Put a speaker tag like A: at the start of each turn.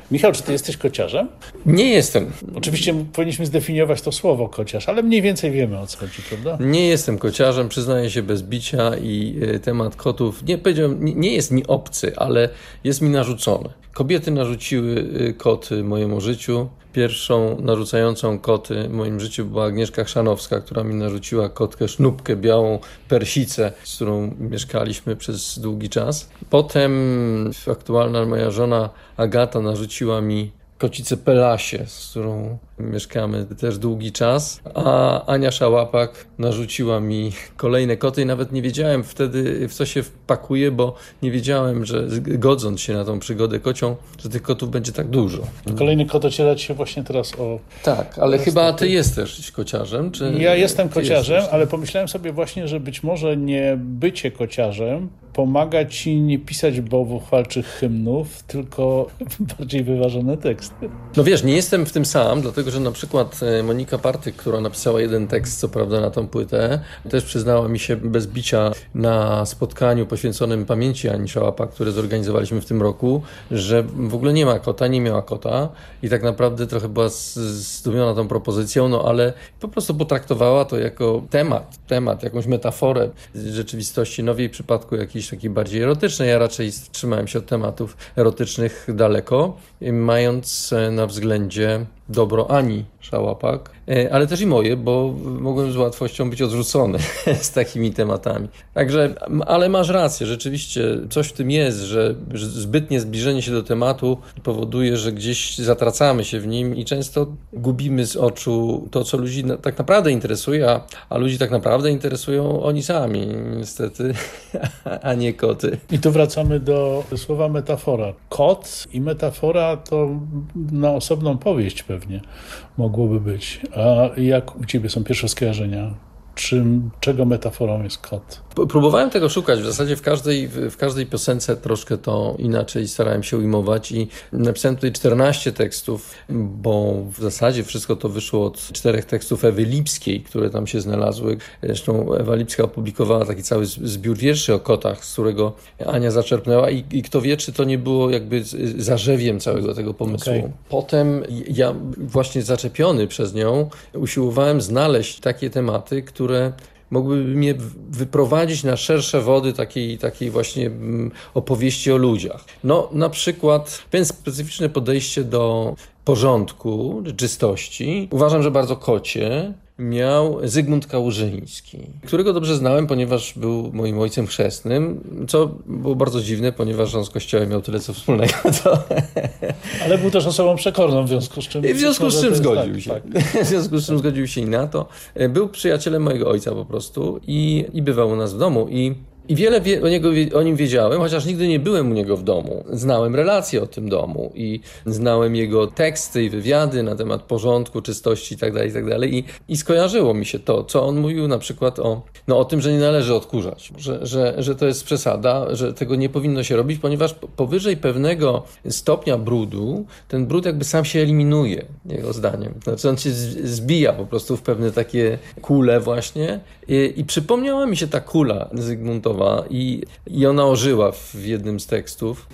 A: Michał, czy ty jesteś kociarzem?
B: Nie jestem.
A: Oczywiście powinniśmy zdefiniować to słowo kociarz, ale mniej więcej wiemy, o co chodzi, prawda?
B: Nie jestem kociarzem, przyznaję się bez bicia i temat kotów nie jest mi obcy, ale jest mi narzucony. Kobiety narzuciły koty mojemu życiu. Pierwszą narzucającą koty w moim życiu była Agnieszka Chrzanowska, która mi narzuciła kotkę Sznupkę, białą persicę, z którą mieszkaliśmy przez długi czas. Potem aktualna moja żona Agata narzuciła mi kocicę Pelasię, z którą mieszkamy też długi czas, a Ania Szałapak narzuciła mi kolejne koty i nawet nie wiedziałem wtedy, w co się wpakuję, bo nie wiedziałem, że godząc się na tą przygodę kocią, że tych kotów będzie tak dużo.
A: Kolejny kot ociera ci się właśnie teraz o...
B: Tak, ale chyba ty jesteś kociarzem, czy...
A: Ja jestem kociarzem, ale pomyślałem sobie właśnie, że być może nie bycie kociarzem pomaga ci nie pisać bałwochwalczych hymnów, tylko bardziej wyważone teksty.
B: No wiesz, nie jestem w tym sam, dlatego że na przykład Monika Partyk, która napisała jeden tekst, co prawda na tą płytę, też przyznała mi się bez bicia na spotkaniu poświęconym pamięci Ani Szałapak, które zorganizowaliśmy w tym roku, że w ogóle nie ma kota, nie miała kota i tak naprawdę trochę była zdumiona tą propozycją, no ale po prostu potraktowała to jako temat, jakąś metaforę rzeczywistości, no w jej przypadku jakiejś takiej bardziej erotycznej. Ja raczej trzymałem się od tematów erotycznych daleko, mając na względzie dobro Ani Szałapak, ale też i moje, bo mogłem z łatwością być odrzucony z takimi tematami. Także, ale masz rację, rzeczywiście coś w tym jest, że zbytnie zbliżenie się do tematu powoduje, że gdzieś zatracamy się w nim i często gubimy z oczu to, co ludzi tak naprawdę interesuje, a ludzi tak naprawdę interesują oni sami, niestety, a nie koty.
A: I tu wracamy do słowa metafora. Kot i metafora to na osobną powieść pewnie mogłoby być. A jak u ciebie są pierwsze skojarzenia? Czego metaforą jest kot?
B: Próbowałem tego szukać. W zasadzie w każdej piosence troszkę to inaczej starałem się ujmować i napisałem tutaj 14 tekstów, bo w zasadzie wszystko to wyszło od 4 tekstów Ewy Lipskiej, które tam się znalazły. Zresztą Ewa Lipska opublikowała taki cały zbiór wierszy o kotach, z którego Ania zaczerpnęła i kto wie, czy to nie było jakby zarzewiem całego tego pomysłu. Okay. Potem ja właśnie zaczepiony przez nią usiłowałem znaleźć takie tematy, które mogłyby mnie wyprowadzić na szersze wody takiej właśnie opowieści o ludziach. No na przykład pewien specyficzne podejście do porządku, czystości. Uważam, że bardzo kocie miał Zygmunt Kałużyński, którego dobrze znałem, ponieważ był moim ojcem chrzestnym, co było bardzo dziwne, ponieważ on z kościołem miał tyle co wspólnego.
A: Ale był też osobą przekorną, w związku z czym
B: zgodził się. Tak. W związku z czym zgodził się i na to. Był przyjacielem mojego ojca po prostu i bywał u nas w domu i wiele o nim wiedziałem, chociaż nigdy nie byłem u niego w domu. Znałem relacje o tym domu i znałem jego teksty i wywiady na temat porządku, czystości itd. I skojarzyło mi się to, co on mówił na przykład o tym, że nie należy odkurzać, że to jest przesada, że tego nie powinno się robić, ponieważ powyżej pewnego stopnia brudu, ten brud jakby sam się eliminuje, jego zdaniem. Znaczy on się zbija po prostu w pewne takie kule właśnie i przypomniała mi się ta kula Zygmuntowa, i ona ożyła w jednym z tekstów.